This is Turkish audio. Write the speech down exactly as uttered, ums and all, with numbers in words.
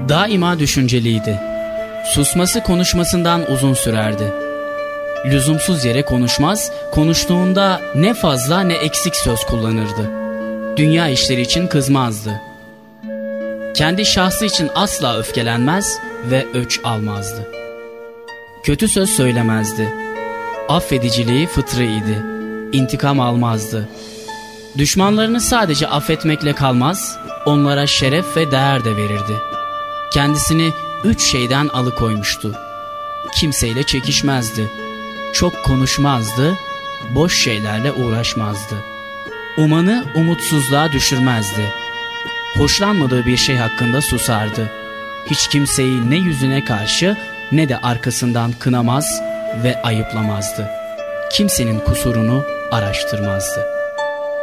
Daima düşünceliydi. Susması konuşmasından uzun sürerdi. Lüzumsuz yere konuşmaz, konuştuğunda ne fazla ne eksik söz kullanırdı. Dünya işleri için kızmazdı. Kendi şahsı için asla öfkelenmez ve öç almazdı. Kötü söz söylemezdi. Affediciliği fıtrıydı. İntikam almazdı. Düşmanlarını sadece affetmekle kalmaz, onlara şeref ve değer de verirdi. Kendisini üç şeyden alıkoymuştu. Kimseyle çekişmezdi. Çok konuşmazdı, boş şeylerle uğraşmazdı. Umanı umutsuzluğa düşürmezdi. Hoşlanmadığı bir şey hakkında susardı. Hiç kimseyi ne yüzüne karşı ne de arkasından kınamaz ve ayıplamazdı. Kimsenin kusurunu araştırmazdı.